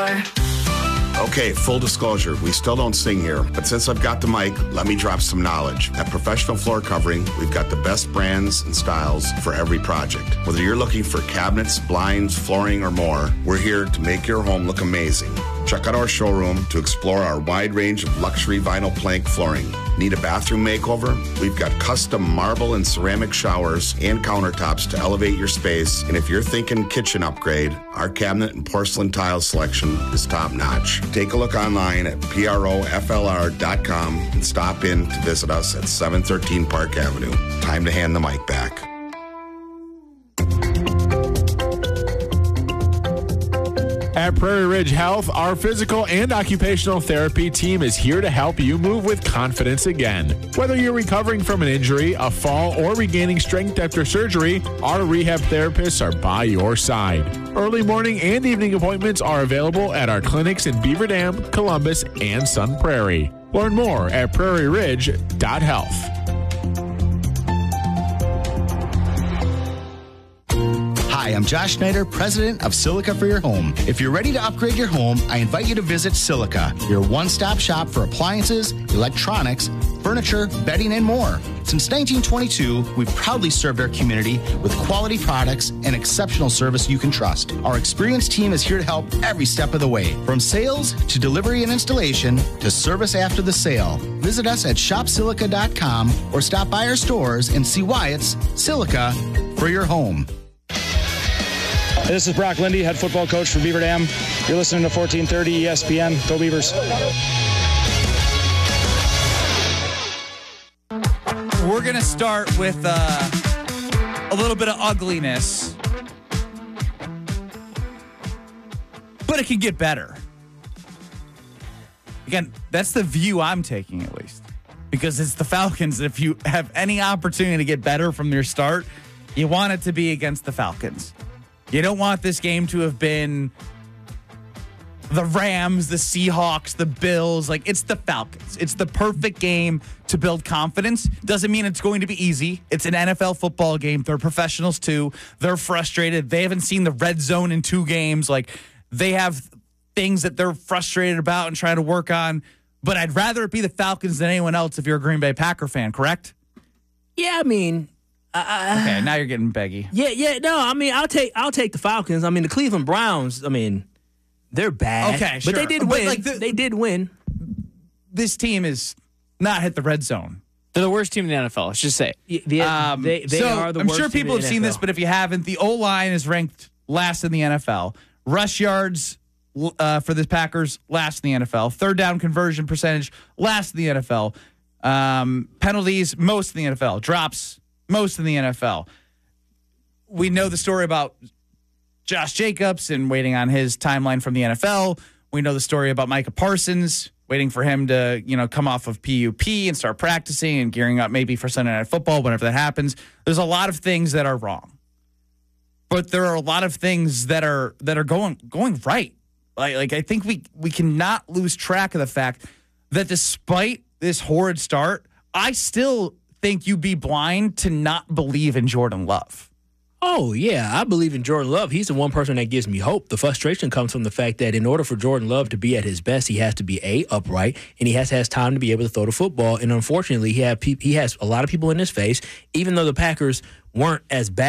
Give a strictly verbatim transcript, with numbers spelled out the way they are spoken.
more. Okay, full disclosure, we still don't sing here, but since I've got the mic, let me drop some knowledge. At Professional Floor Covering, we've got the best brands and styles for every project. Whether you're looking for cabinets, blinds, flooring, or more, we're here to make your home look amazing. Check out our showroom to explore our wide range of luxury vinyl plank flooring. Need a bathroom makeover? We've got custom marble and ceramic showers and countertops to elevate your space. And if you're thinking kitchen upgrade, our cabinet and porcelain tile selection is top notch. Take a look online at proflr dot com and stop in to visit us at seven thirteen Park Avenue. Time to hand the mic back. At Prairie Ridge Health, our physical and occupational therapy team is here to help you move with confidence again. Whether you're recovering from an injury, a fall, or regaining strength after surgery, our rehab therapists are by your side. Early morning and evening appointments are available at our clinics in Beaver Dam, Columbus, and Sun Prairie. Learn more at prairie ridge dot health. Hi, I'm Josh Schneider, president of Silica for Your Home. If you're ready to upgrade your home, I invite you to visit Silica, your one-stop shop for appliances, electronics, furniture, bedding, and more. Since nineteen twenty-two, we've proudly served our community with quality products and exceptional service you can trust. Our experienced team is here to help every step of the way, from sales to delivery and installation to service after the sale. Visit us at shop silica dot com or stop by our stores and see why it's Silica for your home. This is Brock Lindy, head football coach for Beaver Dam. You're listening to fourteen thirty E S P N. Go Beavers. We're going to start with uh, a little bit of ugliness, but it can get better. Again, that's the view I'm taking, at least, because it's the Falcons. If you have any opportunity to get better from your start, you want it to be against the Falcons. You don't want this game to have been the Rams, the Seahawks, the Bills. Like, it's the Falcons. It's the perfect game to build confidence. Doesn't mean it's going to be easy. It's an N F L football game. They're professionals, too. They're frustrated. They haven't seen the red zone in two games. Like, they have things that they're frustrated about and trying to work on. But I'd rather it be the Falcons than anyone else if you're a Green Bay Packer fan, correct? Yeah, I mean... Uh, okay, now you're getting beggy. Yeah, yeah, no, I mean, I'll take I'll take the Falcons. I mean, the Cleveland Browns, I mean, they're bad. Okay, but sure. they did But, win. like, the- they did win. This team is not hit the red zone. They're the worst team in the N F L. Let's just say it. Yeah, the- Um, they they so are the I'm worst sure team people in have the seen N F L. this, but if you haven't, the O-line is ranked last in the N F L. Rush yards uh, for the Packers, last in the N F L. Third down conversion percentage, last in the N F L. Um, penalties, most in the N F L. Drops, most in the N F L. We know the story about Josh Jacobs and waiting on his timeline from the N F L. We know the story about Micah Parsons, waiting for him to, you know, come off of P U P and start practicing and gearing up maybe for Sunday Night Football, whenever that happens. There's a lot of things that are wrong. But there are a lot of things that are that are going going right. Like, like I think we we cannot lose track of the fact that despite this horrid start, I still think you'd be blind to not believe in Jordan Love. Oh, yeah, I believe in Jordan Love. He's the one person that gives me hope. The frustration comes from the fact that in order for Jordan Love to be at his best, he has to be, A, upright, and he has to have time to be able to throw the football. And unfortunately, he, have pe- he has a lot of people in his face, even though the Packers weren't as bad